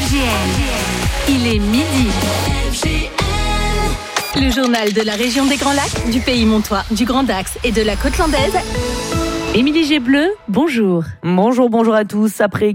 LGN. Il est midi. Le journal de la région des Grands Lacs, du Pays Montois, du Grand Dax et de la Côte Landaise. Émilie Gébleu, bonjour. Bonjour à tous. Après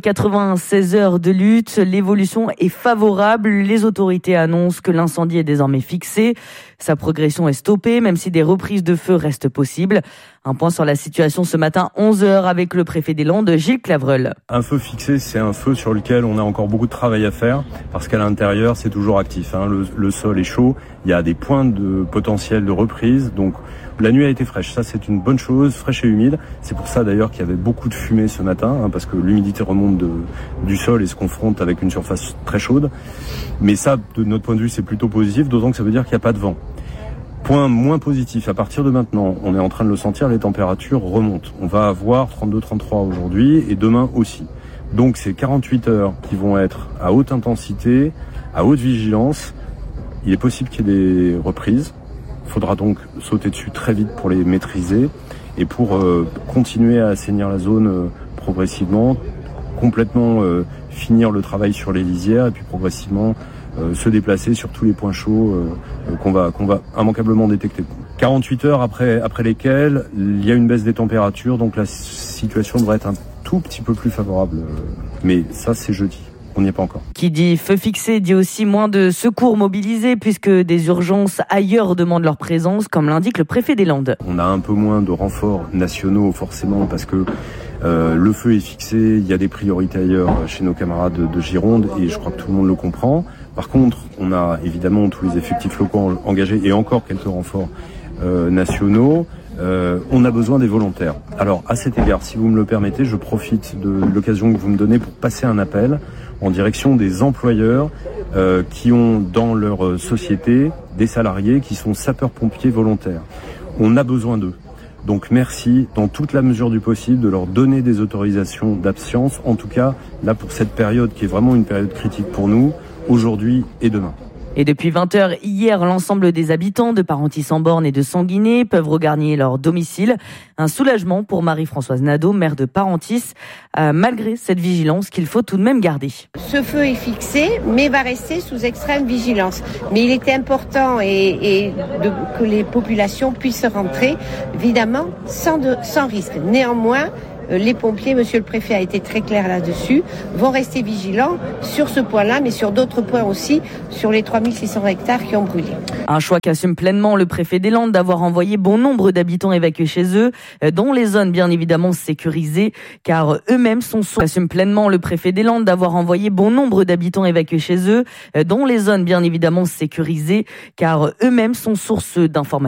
96 heures de lutte, l'évolution est favorable. Les autorités annoncent que l'incendie est désormais fixé. Sa progression est stoppée, même si des reprises de feu restent possibles. Un point sur la situation ce matin, 11h, avec le préfet des Landes, Gilles Clavreul. Un feu fixé, c'est un feu sur lequel on a encore beaucoup de travail à faire, parce qu'à l'intérieur, c'est toujours actif. Le sol est chaud, il y a des points de potentiel de reprise, donc la nuit a été fraîche. Ça, c'est une bonne chose, fraîche et humide. C'est pour ça d'ailleurs qu'il y avait beaucoup de fumée ce matin, parce que l'humidité remonte du sol et se confronte avec une surface très chaude. Mais ça, de notre point de vue, c'est plutôt positif, d'autant que ça veut dire qu'il n'y a pas de vent. Point moins positif, à partir de maintenant, on est en train de le sentir, les températures remontent. On va avoir 32-33 aujourd'hui et demain aussi. Donc c'est 48 heures qui vont être à haute intensité, à haute vigilance. Il est possible qu'il y ait des reprises. Il faudra donc sauter dessus très vite pour les maîtriser et pour continuer à assainir la zone progressivement, complètement finir le travail sur les lisières et puis progressivement se déplacer sur tous les points chauds qu'on va immanquablement détecter. 48 heures après lesquelles il y a une baisse des températures, donc la situation devrait être un tout petit peu plus favorable. Mais ça, c'est jeudi. On n'y est pas encore. Qui dit feu fixé dit aussi moins de secours mobilisés, puisque des urgences ailleurs demandent leur présence, comme l'indique le préfet des Landes. On a un peu moins de renforts nationaux, forcément, parce que le feu est fixé, il y a des priorités ailleurs chez nos camarades de Gironde, et je crois que tout le monde le comprend. Par contre, on a évidemment tous les effectifs locaux engagés et encore quelques renforts nationaux. On a besoin des volontaires. Alors, à cet égard, si vous me le permettez, je profite de l'occasion que vous me donnez pour passer un appel en direction des employeurs qui ont dans leur société des salariés qui sont sapeurs-pompiers volontaires. On a besoin d'eux. Donc merci, dans toute la mesure du possible, de leur donner des autorisations d'absence. En tout cas, là, pour cette période qui est vraiment une période critique pour nous, aujourd'hui et demain. Et depuis 20h hier, l'ensemble des habitants de Parentis-en-Born et de Sanguinet peuvent regagner leur domicile. Un soulagement pour Marie-Françoise Nadeau, maire de Parentis, malgré cette vigilance qu'il faut tout de même garder. Ce feu est fixé, mais va rester sous extrême vigilance. Mais il était important que les populations puissent rentrer, évidemment, sans risque. Néanmoins, les pompiers, monsieur le préfet a été très clair là-dessus, vont rester vigilants sur ce point-là, mais sur d'autres points aussi, sur les 3600 hectares qui ont brûlé. Un choix qu'assume pleinement le préfet des Landes d'avoir envoyé bon nombre d'habitants évacués chez eux, dont les zones bien évidemment sécurisées, car eux-mêmes sont sources. Assume pleinement le préfet des Landes d'avoir envoyé bon nombre d'habitants évacués chez eux, dont les zones bien évidemment sécurisées, car eux-mêmes sont source d'informations.